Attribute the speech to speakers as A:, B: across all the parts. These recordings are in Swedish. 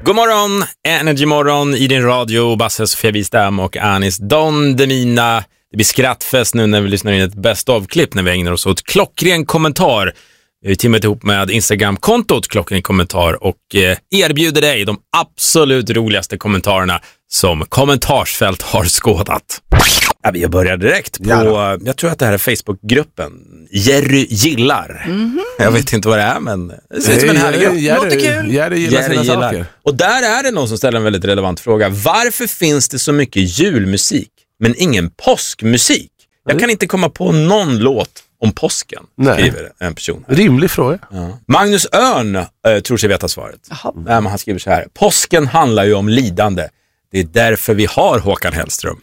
A: God morgon, Energy-morgon i din radio. Basse, Sofia Wistam och Anis Don Demina. Det blir skrattfest nu när vi lyssnar in ett best of-klipp när vi ägnar oss åt klockren kommentar. Vi har timmat ihop med Instagram-kontot klockren kommentar och erbjuder dig de absolut roligaste kommentarerna som kommentarsfält har skådat. Ja, vi börjar direkt på, jag tror att det här är Facebook-gruppen Jerry gillar. Jag vet inte vad det är, men det ser ut som en härlig grupp.
B: Låter kul.
C: Jerry gillar sina saker.
A: Och där är det någon som ställer en väldigt relevant fråga. Varför finns det så mycket julmusik men ingen påskmusik? Jag kan inte komma på någon låt om påsken, skriver en person här.
C: Rimlig fråga.
A: Ja. Magnus Örn tror sig veta svaret. Men han skriver så här. Påsken handlar ju om lidande. Det är därför vi har Håkan Hellström.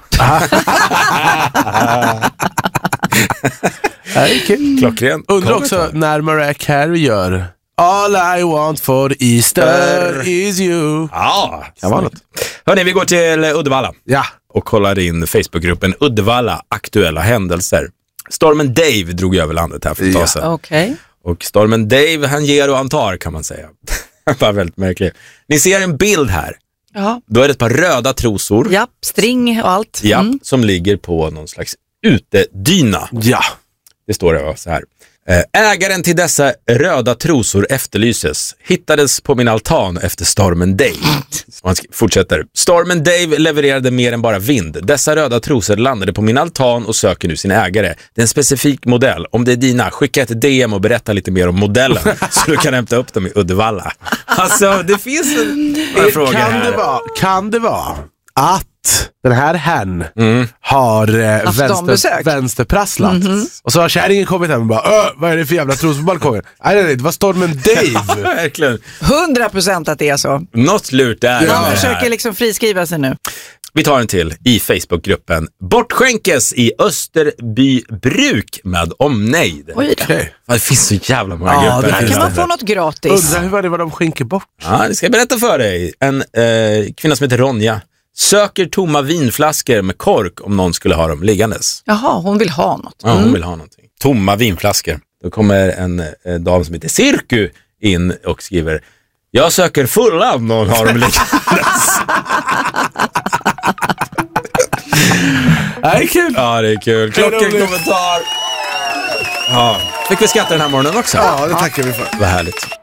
A: Klockren.
C: Undrar också när Mariah Carey gör All I want for Easter is you.
A: Ja, kan vara något. Hörrni, vi går till Uddevalla.
C: Ja.
A: Och kollar in Facebookgruppen Uddevalla aktuella händelser. Stormen Dave drog över landet här för ett tag sedan.
B: Okej.
A: Och stormen Dave, han ger och han tar, kan man säga. Bara väldigt märkligt. Ni ser en bild här.
B: Ja.
A: Då är det ett par röda trosor.
B: Ja, string och allt.
A: Ja, som ligger på någon slags utedyna.
C: Ja.
A: Det står det så här. Ägaren till dessa röda trosor efterlyses. Hittades på min altan efter stormen Dave. Och han fortsätter. Stormen Dave levererade mer än bara vind. Dessa röda trosor landade på min altan och söker nu sin ägare. Det är en specifik modell. Om det är dina, skicka ett DM och berätta lite mer om modellen. Så du kan hämta upp dem i Uddevalla. Alltså, det finns en fråga här.
C: Kan det vara att den här herrn har vänsterprasslat och så har kärringen kommit hem och bara vad är det för jävla tros på balkongen? Nej, det var stormen Dave.
A: Verkligen.
B: 100% att det är så.
A: Något lurt där.
B: Man försöker liksom friskriva sig nu.
A: Vi tar en till i Facebookgruppen Bortskänkes i Österbybruk med omnejd.
B: Oj då.
C: Okay.
A: Det finns så jävla många grupper.
B: Där kan man få något gratis.
C: Undrar hur det var de skänker bort.
A: Ja, det ska jag berätta för dig. En kvinna som heter Ronja söker tomma vinflaskor med kork om någon skulle ha dem liggandes.
B: Jaha, hon vill ha något.
A: Ja, hon vill ha någonting. Tomma vinflaskor. Då kommer en dam som heter Cirku in och skriver: jag söker fulla om någon har dem liggandes.
C: Det är kul.
A: Ja, det är kul. Klocken kommentar. Ja. Fick vi skatta den här morgonen också?
C: Ja, det tackar vi för.
A: Vad härligt.